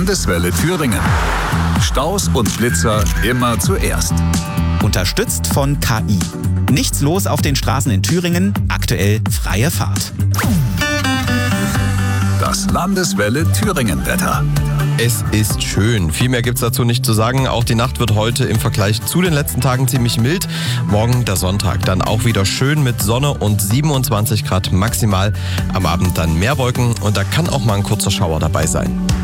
Landeswelle Thüringen. Staus und Blitzer immer zuerst. Unterstützt von KI. Nichts los auf den Straßen in Thüringen, aktuell freie Fahrt. Das Landeswelle Thüringen-Wetter. Es ist schön. Viel mehr gibt's dazu nicht zu sagen. Auch die Nacht wird heute im Vergleich zu den letzten Tagen ziemlich mild. Morgen der Sonntag dann auch wieder schön mit Sonne und 27 Grad maximal. Am Abend dann mehr Wolken und da kann auch mal ein kurzer Schauer dabei sein.